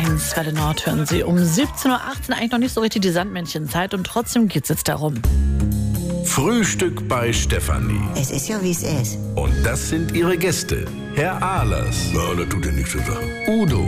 1, Welle Nord hören Sie um 17.18 Uhr, eigentlich noch nicht so richtig die Sandmännchenzeit und trotzdem geht's jetzt darum. Frühstück bei Stefanie. Es ist ja, wie es ist. Und das sind ihre Gäste. Herr Ahlers. Na, das tut ja nichts zu sagen. Udo.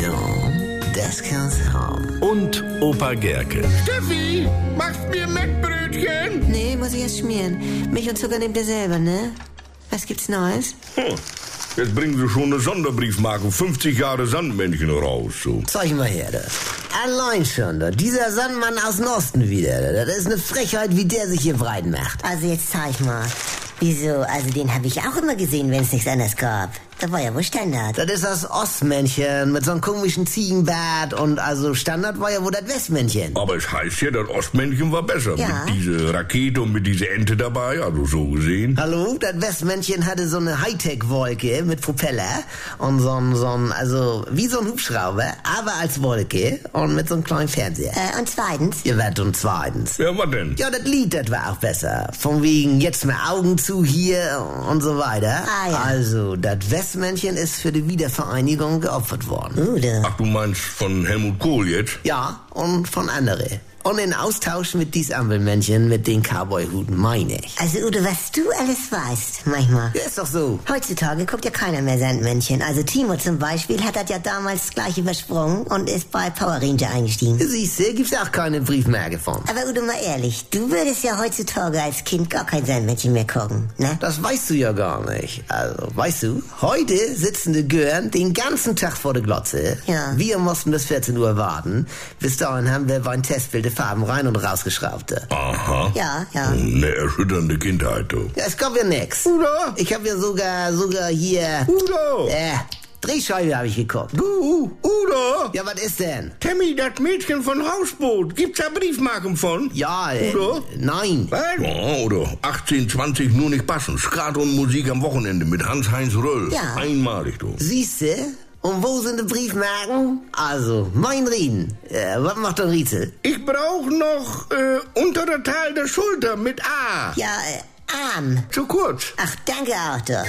Ja, das kann's haben. Und Opa Gerke. Steffi, machst mir Mettbrötchen? Nee, muss ich erst schmieren. Milch und Zucker nehmt ihr selber, ne? Was gibt's Neues? Jetzt bringen sie schon eine Sonderbriefmarke, 50 Jahre Sandmännchen raus. So. Zeig mal her, da. Allein schon, da. Dieser Sandmann aus dem Osten wieder. Das ist eine Frechheit, wie der sich hier breit macht. Also jetzt zeig mal. Wieso? Also den habe ich auch immer gesehen, wenn es nichts anderes gab. Das war ja wohl Standard. Das ist das Ostmännchen mit so einem komischen Ziegenbart und also Standard war ja wohl das Westmännchen. Aber es heißt ja, das Ostmännchen war besser. Ja. Mit dieser Rakete und mit dieser Ente dabei, also so gesehen. Hallo? Das Westmännchen hatte so eine Hightech-Wolke mit Propeller und so ein, also wie so ein Hubschrauber, aber als Wolke und mit so einem kleinen Fernseher. Und zweitens? Ihr werdet und zweitens. Ja, was denn? Ja, das Lied, das war auch besser. Von wegen jetzt mal Augen zu hier und so weiter. Ah, ja. Also, das Westmännchen ist für die Wiedervereinigung geopfert worden. Udo. Ach, du meinst von Helmut Kohl jetzt? Ja, und von anderen. Und in Austausch mit dies Ampelmännchen mit den Cowboy-Huten, meine ich. Also Udo, was du alles weißt, manchmal. Ja, ist doch so. Heutzutage guckt ja keiner mehr Sandmännchen. Also Timo zum Beispiel hat das ja damals gleich übersprungen und ist bei Power Ranger eingestiegen. Siehste, gibt's auch keine Briefmarke von. Aber Udo, mal ehrlich, du würdest ja heutzutage als Kind gar kein Sandmännchen mehr gucken, ne? Das weißt du ja gar nicht. Also, weißt du, heute sitzen die Gören den ganzen Tag vor der Glotze. Ja. Wir mussten bis 14 Uhr warten. Bis dahin haben wir beim Testbild die Farben rein und rausgeschraubt. Aha. Ja, ja. Eine erschütternde Kindheit, du. Ja, es gab ja nix. Udo? Ich hab ja sogar hier... Udo! Drehscheibe habe ich geguckt. Du, Udo! Ja, was ist denn? Tammy, das Mädchen von Hausboot. Gibt's da Briefmarken von? Ja, Udo? nein. Was? Ja, Udo. 1820 nur nicht passen. Skat und Musik am Wochenende mit Hans-Heinz Röll. Ja. Einmalig, du. Siehste? Und wo sind die Briefmarken? Also, mein Rieden. Was macht der Riezel? Ich brauch noch untere Teil der Schulter mit A. Ja, Arm. Zu kurz. Ach, danke, Arthur.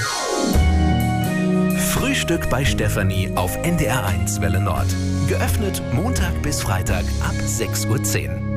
Frühstück bei Stefanie auf NDR 1 Welle Nord. Geöffnet Montag bis Freitag ab 6:10 Uhr.